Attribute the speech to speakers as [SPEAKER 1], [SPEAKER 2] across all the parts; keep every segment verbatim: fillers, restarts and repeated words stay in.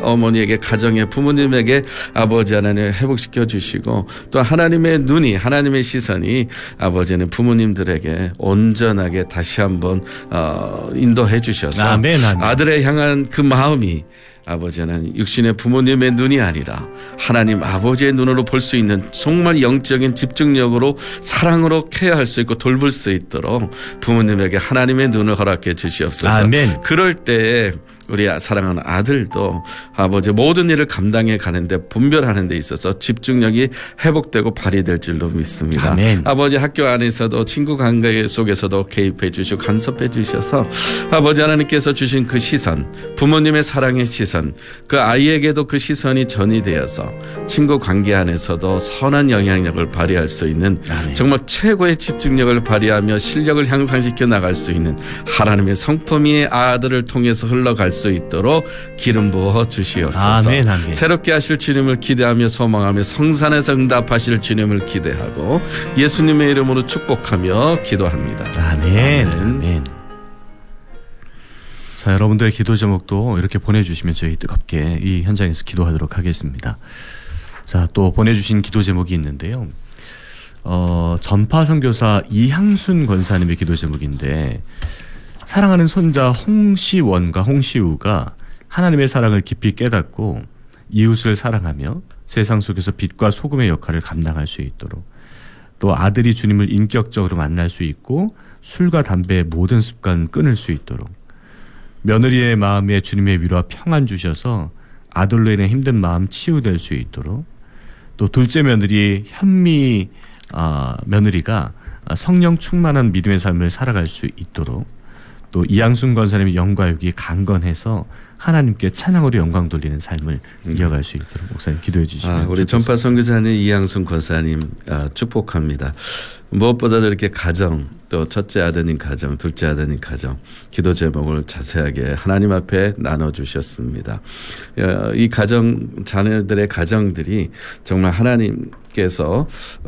[SPEAKER 1] 어머니에게 가정에 부모님에게 아버지 하나님 회복시켜 주시고 또 하나님의 눈이 하나님의 시선이 아버지는 부모님들에게 온전하게 다시 한번 어, 인도해 주셔서
[SPEAKER 2] 아멘, 아멘.
[SPEAKER 1] 아들에 향한 그 마음이 아버지는 육신의 부모님의 눈이 아니라 하나님 아버지의 눈으로 볼 수 있는 정말 영적인 집중력으로 사랑으로 케어할 수 있고 돌볼 수 있도록 부모님에게 하나님의 눈을 허락해 주시옵소서.
[SPEAKER 2] 아멘.
[SPEAKER 1] 그럴 때에 우리 사랑하는 아들도 아버지 모든 일을 감당해 가는데 분별하는 데 있어서 집중력이 회복되고 발휘될 줄로 믿습니다.
[SPEAKER 2] 아멘.
[SPEAKER 1] 아버지 학교 안에서도 친구 관계 속에서도 개입해 주시고 간섭해 주셔서 아버지 하나님께서 주신 그 시선, 부모님의 사랑의 시선, 그 아이에게도 그 시선이 전이 되어서 친구 관계 안에서도 선한 영향력을 발휘할 수 있는
[SPEAKER 2] 아멘.
[SPEAKER 1] 정말 최고의 집중력을 발휘하며 실력을 향상시켜 나갈 수 있는 하나님의 성품이 아들을 통해서 흘러갈 수 수 있도록 기름 부어 주시옵소서.
[SPEAKER 2] 아멘, 아멘.
[SPEAKER 1] 새롭게 하실 주님을 기대하며 소망하며 성산에서 응답하실 주님을 기대하고 예수님의 이름으로 축복하며 기도합니다.
[SPEAKER 2] 아멘. 아멘. 아멘. 자, 여러분들의 기도 제목도 이렇게 보내주시면 저희 뜨겁게 이 현장에서 기도하도록 하겠습니다. 자, 또 보내주신 기도 제목이 있는데요. 어, 전파 선교사 이향순 권사님의 기도 제목인데, 사랑하는 손자 홍시원과 홍시우가 하나님의 사랑을 깊이 깨닫고 이웃을 사랑하며 세상 속에서 빛과 소금의 역할을 감당할 수 있도록, 또 아들이 주님을 인격적으로 만날 수 있고 술과 담배의 모든 습관 끊을 수 있도록, 며느리의 마음에 주님의 위로와 평안 주셔서 아들로 인해 힘든 마음 치유될 수 있도록, 또 둘째 며느리 현미 아, 며느리가 성령 충만한 믿음의 삶을 살아갈 수 있도록, 또 이양순 권사님의 영과 육이 강건해서 하나님께 찬양으로 영광 돌리는 삶을 음. 이어갈 수 있도록 목사님 기도해 주시면
[SPEAKER 1] 아, 우리 전파 선교사님 이양순 권사님 아, 축복합니다. 무엇보다도 이렇게 가정, 또 첫째 아드님 가정, 둘째 아드님 가정 기도 제목을 자세하게 하나님 앞에 나눠주셨습니다. 이 가정, 자녀들의 가정들이 정말 하나님께서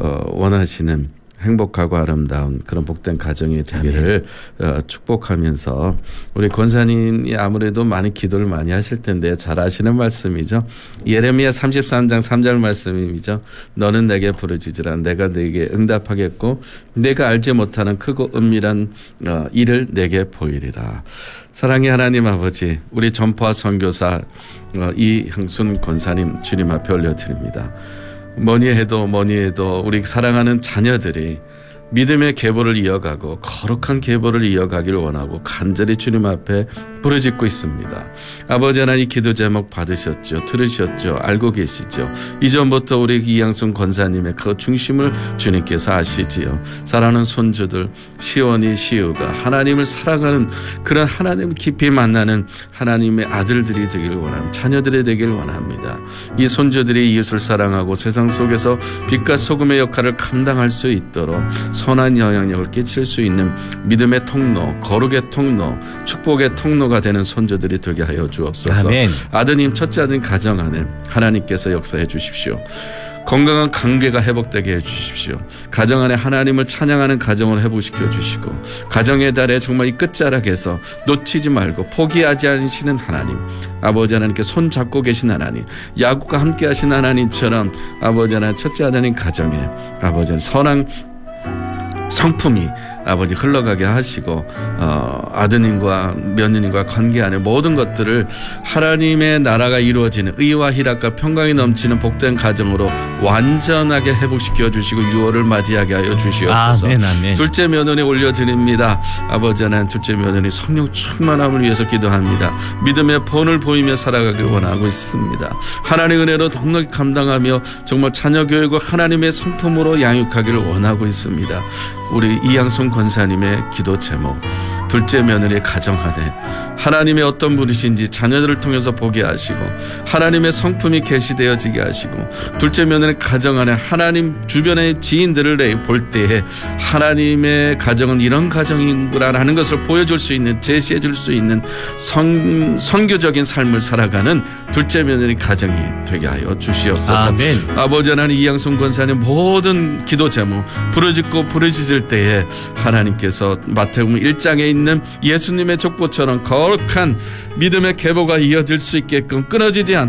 [SPEAKER 1] 원하시는 행복하고 아름다운 그런 복된 가정이 되기를 어, 축복하면서 우리 권사님이 아무래도 많이 기도를 많이 하실 텐데 잘 아시는 말씀이죠. 예레미야 삼십삼 장 삼 절 말씀이죠. 너는 내게 부르짖으라 내가 내게 응답하겠고 내가 알지 못하는 크고 은밀한 어, 일을 내게 보이리라. 사랑의 하나님 아버지, 우리 전파 선교사 어, 이향순 권사님 주님 앞에 올려드립니다. 뭐니 해도 뭐니 해도 우리 사랑하는 자녀들이 믿음의 계보를 이어가고 거룩한 계보를 이어가기를 원하고 간절히 주님 앞에 부르짖고 있습니다. 아버지 하나님 기도 제목 받으셨죠. 들으셨죠. 알고 계시죠. 이전부터 우리 이양순 권사님의 그 중심을 주님께서 아시지요. 사랑하는 손주들 시원이 시우가 하나님을 사랑하는 그런 하나님을 깊이 만나는 하나님의 아들들이 되기를 원합니다. 자녀들이 되기를 원합니다. 이 손주들이 이웃을 사랑하고 세상 속에서 빛과 소금의 역할을 감당할 수 있도록 선한 영향력을 끼칠 수 있는 믿음의 통로, 거룩의 통로, 축복의 통로가 되는 손주들이 되게 하여 주옵소서.
[SPEAKER 2] 아멘.
[SPEAKER 1] 아드님, 첫째 아드님 가정 안에 하나님께서 역사해 주십시오. 건강한 관계가 회복되게 해주십시오. 가정 안에 하나님을 찬양하는 가정을 회복시켜 주시고 가정의 달에 정말 이 끝자락에서 놓치지 말고 포기하지 않으시는 하나님, 아버지 하나님께 손 잡고 계신 하나님, 야곱과 함께 하신 하나님처럼 아버지 하나님 첫째 아드님 가정에 아버지 하나님 선한 성품이 아버지 흘러가게 하시고 어, 아드님과 며느님과 관계 안에 모든 것들을 하나님의 나라가 이루어지는 의와 희락과 평강이 넘치는 복된 가정으로 완전하게 회복시켜 주시고 유월을 맞이하게 하여 주시옵소서.
[SPEAKER 2] 아멘, 아멘.
[SPEAKER 1] 둘째 며느리 올려드립니다. 아버지 하나님 둘째 며느리 성령 충만함을 위해서 기도합니다. 믿음의 본을 보이며 살아가길 원하고 있습니다. 하나님의 은혜로 넉넉히 감당하며 정말 자녀 교육을 하나님의 성품으로 양육하기를 원하고 있습니다. 우리 이양순 권사님의 기도 제목, 둘째 며느리의 가정 안에 하나님의 어떤 분이신지 자녀들을 통해서 보게 하시고 하나님의 성품이 계시되어지게 하시고 둘째 며느리 가정 안에 하나님 주변의 지인들을 볼 때에 하나님의 가정은 이런 가정인구라는 것을 보여줄 수 있는, 제시해 줄 수 있는 선, 선교적인 삶을 살아가는 둘째 며느리 가정이 되게 하여 주시옵소서.
[SPEAKER 2] 아멘.
[SPEAKER 1] 아버지 하나님 이양순 권사님 모든 기도 제목 부르짖고 부르짖을 때에 하나님께서 마태복음 일 장에 있는 예수님의 족보처럼 거룩한 믿음의 계보가 이어질 수 있게끔 끊어지지 않도록